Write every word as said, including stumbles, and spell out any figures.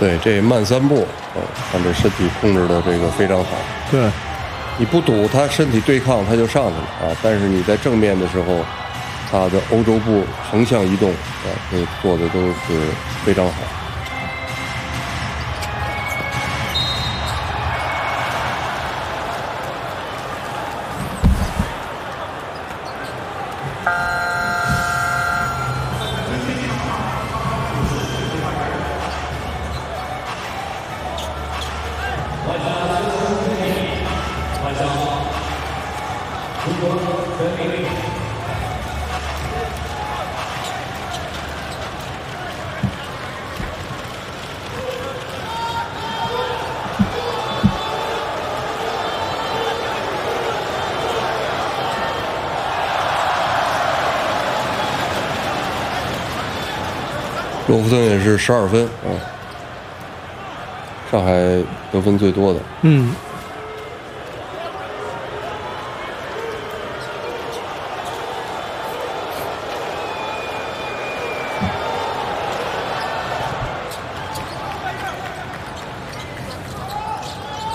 对，这慢三步，嗯，看这身体控制的这个非常好。 对， 你不堵他身体对抗，他就上去了啊。但是你在正面的时候，他的欧洲步横向移动啊，这做的都是非常好。罗弗森也是十二分啊，上海得分最多的。 嗯。